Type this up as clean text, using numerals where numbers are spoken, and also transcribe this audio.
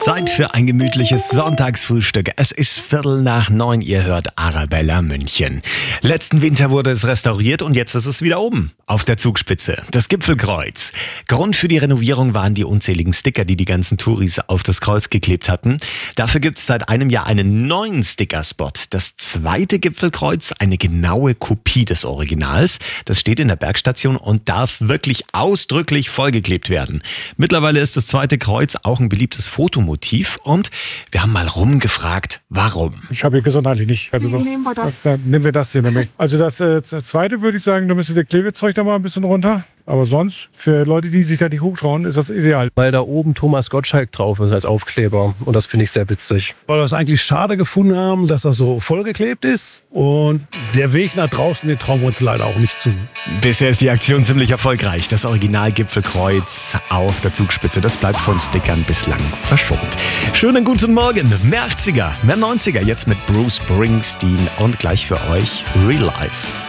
Zeit für ein gemütliches Sonntagsfrühstück. Es ist 8:15. Ihr hört Arabella München. Letzten Winter wurde es restauriert und jetzt ist es wieder oben, auf der Zugspitze. Das Gipfelkreuz. Grund für die Renovierung waren die unzähligen Sticker, die die ganzen Touris auf das Kreuz geklebt hatten. Dafür gibt es seit einem Jahr einen neuen Stickerspot. Das zweite Gipfelkreuz, eine genaue Kopie des Originals. Das steht in der Bergstation und darf wirklich ausdrücklich vollgeklebt werden. Mittlerweile ist das zweite Kreuz auch ein beliebtes Fotomotiv und wir haben mal rumgefragt, warum. Ich habe hier gesundheitlich nicht. Also Nehmen wir das. Nehmen wir das hier nämlich. Also das zweite würde ich sagen, da müsste der Klebezeug da mal ein bisschen runter. Aber sonst, für Leute, die sich da nicht hochtrauen, ist das ideal. Weil da oben Thomas Gottschalk drauf ist als Aufkleber. Und das finde ich sehr witzig. Weil wir es eigentlich schade gefunden haben, dass das so vollgeklebt ist. Und der Weg nach draußen, den trauen wir uns leider auch nicht zu. Bisher ist die Aktion ziemlich erfolgreich. Das Original-Gipfelkreuz auf der Zugspitze, das bleibt von Stickern bislang verschont. Schönen guten Morgen. Mehr 80er, mehr 90er, jetzt mit Bruce Springsteen und gleich für euch Real Life.